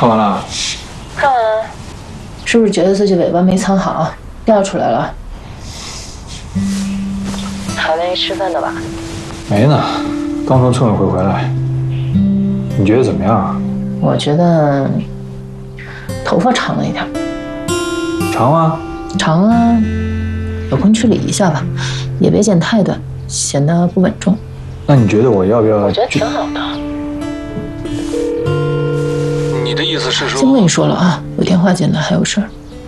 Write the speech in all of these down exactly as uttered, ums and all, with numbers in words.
看完了？ 看完了。是不是觉得自己尾巴没藏好，掉出来了？还没吃饭的吧？ 没呢，刚从村委会回来。你觉得怎么样啊？ 我觉得头发长了一点。 长啊？ 长啊，有空去理一下吧，也别剪太短，显得不稳重。 那你觉得我要不要？ 我觉得挺好的。 你的意思是说？ 先跟你说了啊，有电话进来，还有事儿。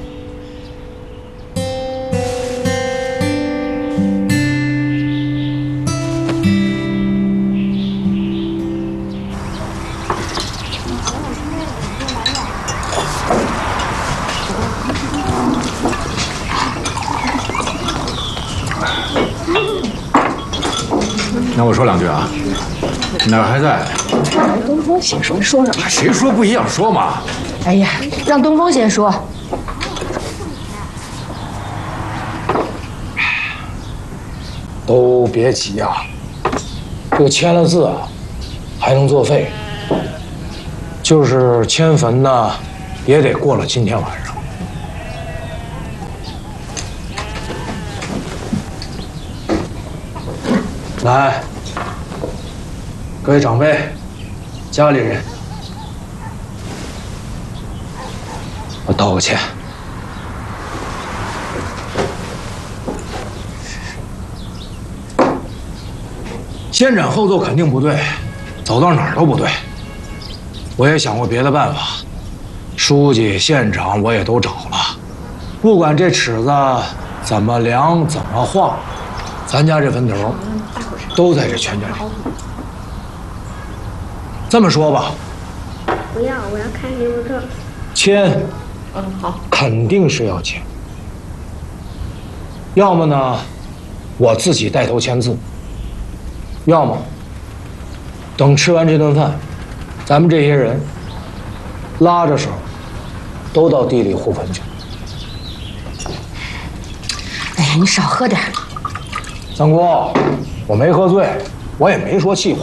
那我说两句啊，哪儿还在？ 东风先说，说什么？ 谁说不一样说嘛？ 哎呀，让东风先说。 都别急啊，这个签了字啊，还能作废。就是迁坟呢，也得过了今天晚上。来，各位长辈、家里人，我道个歉。先斩后奏肯定不对，走到哪儿都不对。我也想过别的办法，书记、县长我也都找了，不管这尺子怎么量、怎么画，咱家这坟头都在这圈圈里。这么说吧， 不要，我要看身份证。 签， 嗯，好， 肯定是要签。要么呢，我自己带头签字；要么等吃完这顿饭，咱们这些人拉着手都到地里护坟去。 哎呀，你少喝点。 三姑，我没喝醉，我也没说气话。